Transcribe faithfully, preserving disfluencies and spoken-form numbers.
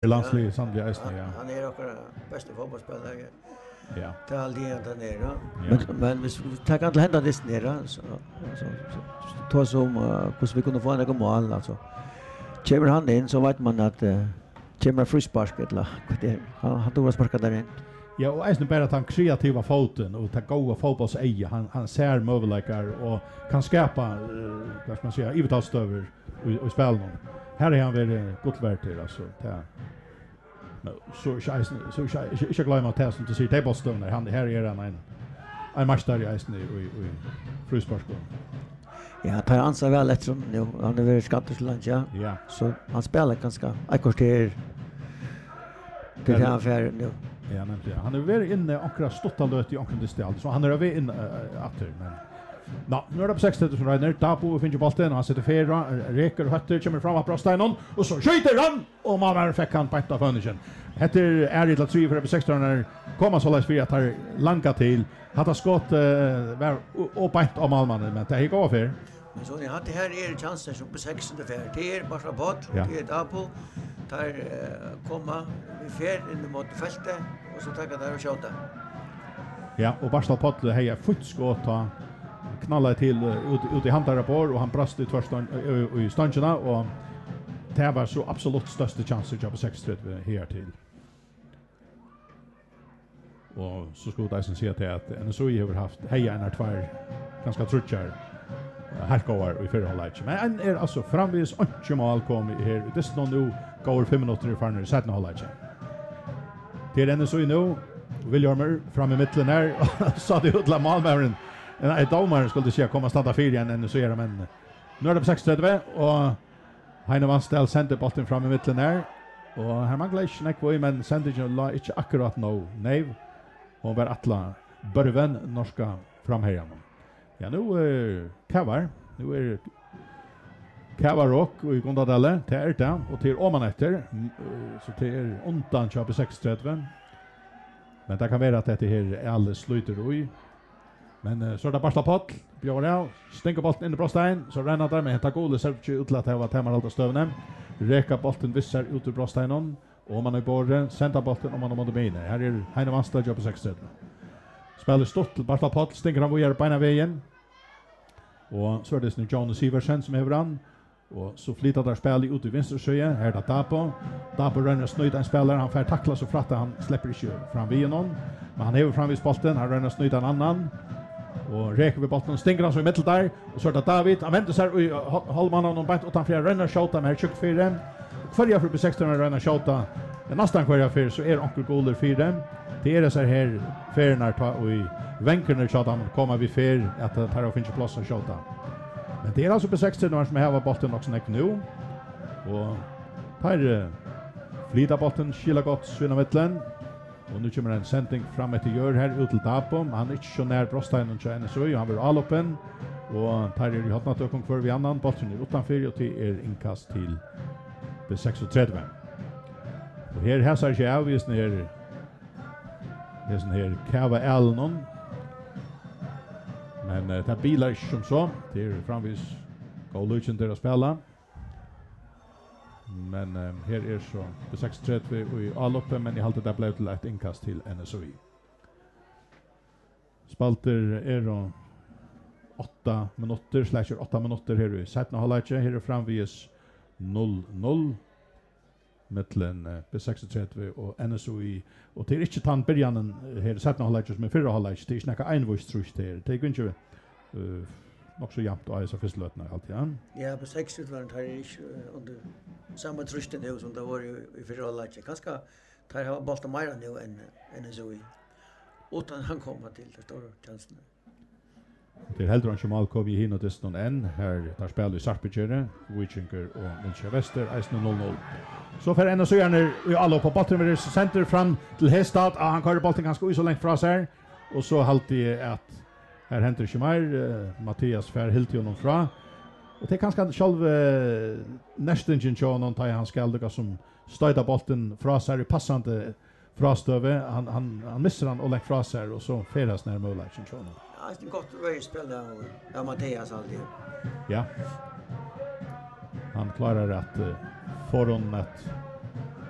Landsliga sannliga Östern, ja. Han är också bästa fotbollsspelare. Ja. Det är alltid han där nere. Men men vi tar kan hända det nere så så så som hur vi kunde få en mål alltså. Kommer han in så vet man att kommer frispark eller det han han tog sparka där in. Ja, och även bara att han kreativa foten och ta goda fotbollseje. Han han ser möjligheter och kan skapa vad ska man säga, övertalstöver och och spela någon. Här är han väl gott värt det alltså. Ja. Men så så så så jag glömmer att testa till sig tablestone där han här är han en en mästare i isen i i frisparkspel. Ja, tar ansvar väl eftersom nu han är väl skatteland ja. Ja. Så han spelar ganska ett kvarter till den affären nu. Ja, nämnt ja. Han är väl inne akkurat stottalöt i omkring det så han är väl in åter men nå, nu är det på sextio som Reiner Dapo finner bollen och han sätter fera reker och hötter kommer fram på Brosteinen och så skjuter han och man fick han på fönischen. Heter är det att tre för på sextio när kommer så läs för att ha langa till hade skott var och på av målmannen men det gick av för. Men så ni hade här är chanser så på sextonde för det är bara bort det är Dapo tar komma vi fer in mot fältet och så tar där och skjuta. Ja, och Barstal Pottle hejar futskott och knallar till ut ut i handlar på och han brast i tvärstan i stancherna och det var så absolut största chansen jag på sextio här till. Och så skulle jag säga till att N S O I har haft heja en två ganska trutchar härkår i förra halvlek. Men en är alltså framvis inte mål kom här. Det står nu går fem minuter i förna sätta halvlek. Det är N S O I nu. Williamer fram i mitten här så det utla målmären. En domare skulle se komma starta fyra igen än så är men nu är det på sextio och Heine Vanstel sände bollen fram i mitten här och här manglar inte näkvoj men sände ju inte akkurat nå nej och var atla Börven norska framhärjan. Ja nu är Kavar nu är Kavar rock och i Gondadalle till är det och till Oman efter så till undan kör på sextio men det kan vara att det här är alldeles sluter i. Men uh, så är det Barstal Pottle, bjør av, stänker bollen in i Brostein, så renner der med hetta gole servtje utlatt av at Hemar Alta støvne. Reka bollen visser ut ur Brosteinon, og man er borre, sender bollen om man er mot mine. Her er Heine Vanstad, jobb på sextio. Spiller stort til Barstal Pottle, stinker han vågjere beina veien. Og så er det sånn Jonas Siversen som hever han. Og så flyttar der spillet ut i venstresøye, her er det Dapo. Dapo renner snøyt en spiller, han får takla så fratt han slipper ikke fram via noen. Men han hever framvis bollen, han renner snøyt en annan. Og reker vi bollen, stinger han så i middel der, og så er det David, han venter seg i halvmannen og bant utan flere renner skjota med her tjukk fire. Kvarja for på sexton renner skjota, nesten kvarja for, så er onkel goler fire. Det er så her ferner og i venkerne skjota, kommer vi fer, at det tar å finne plass å skjota. Men det er altså på sexton som har bollen også nek nå, og her flyter bollen skiller godt svinner middelen. Och nu kommer en sending fram etter Gjør her ut til Dapo. Han er ikke så nær Brosteinen til N S O I, han vil alloppen. Og tar er i hotna tøkong for vi annan. Bollen er utanfyr, og til er innkast til B trettio. Og her hæsar ikke av, hvis den her det er sånn her Kava Elnon. Men uh, det er bilar ikke som så. Det er framvis gå lutjen til å spela. Men um, her er så på trettio og i alloppe, men jeg halte det ble til et innkast til N S O I. Spalter er og åtta minutter, slasher åtta minutter her i settende halvleitje. Her er framvis noll noll mittlen uh, B trettio og N S O I. Og det er ikke tann byrjanen her i settende halvleitje som er fyrre halvleitje. Det er ikke nekka einvågstrust her. Det er ikke uh, också jämnt och så förslötna allt ja. Ja, på sextio var det här inte under samma trusten nu som det var i förra halvlek. Ganska tar ha bollen mer nu än än N S O I. Utan han kommer till det stora chansen. Det är helt runt som Alko vi hinner det någon än här där spelar vi Sarpichere, Wichinker och Mincha Wester är noll noll. Så för N S O I är ju alla på botten center fram till Hestad. Ah, han kör bollen ganska så långt från sig och så alltid att här händer inte mer. Uh, Mattias fär helt honom fra. Och det är ganska själv uh, nästan inte någon tar han ska aldrig som stöta bollen fra sig i passande frastöve. Han han han missar han och lägger fra sig och så färdas ner målet inte någon. Ja, det är gott att spela av Mattias alltid. Ja. Han klarar att uh, få honom att